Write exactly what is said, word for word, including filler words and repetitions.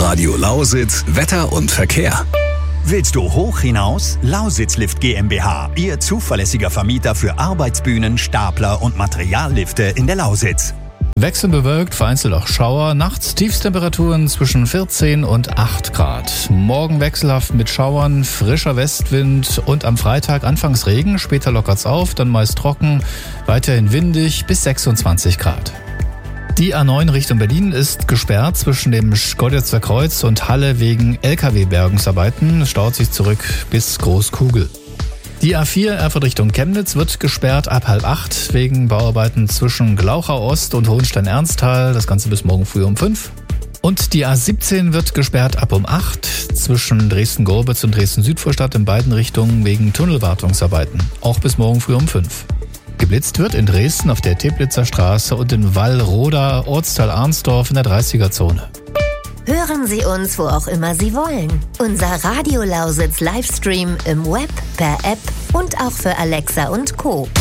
Radio Lausitz Wetter und Verkehr. Willst du hoch hinaus? Lausitzlift GmbH, Ihr zuverlässiger Vermieter für Arbeitsbühnen, Stapler und Materiallifte in der Lausitz. Wechselnd bewölkt, vereinzelt auch Schauer. Nachts Tiefstemperaturen zwischen vierzehn und acht Grad. Morgen wechselhaft mit Schauern, frischer Westwind und am Freitag anfangs Regen. Später lockert's auf, dann meist trocken, weiterhin windig bis sechsundzwanzig Grad. Die A neun Richtung Berlin ist gesperrt zwischen dem Schkeuditzer Kreuz und Halle wegen L K W-Bergungsarbeiten. Es staut sich zurück bis Großkugel. Die A vier Erfurt Richtung Chemnitz wird gesperrt ab halb acht wegen Bauarbeiten zwischen Glauchau Ost und Hohenstein-Ernsthal. Das Ganze bis morgen früh um fünf. Und die A siebzehn wird gesperrt ab um acht zwischen Dresden-Gorbitz und Dresden-Südvorstadt in beiden Richtungen wegen Tunnelwartungsarbeiten. Auch bis morgen früh um fünf. Geblitzt wird in Dresden auf der Teplitzer Straße und in Wallroda, Ortsteil Arnsdorf in der dreißiger-Zone. Hören Sie uns, wo auch immer Sie wollen. Unser Radio Lausitz Livestream im Web, per App und auch für Alexa und Co.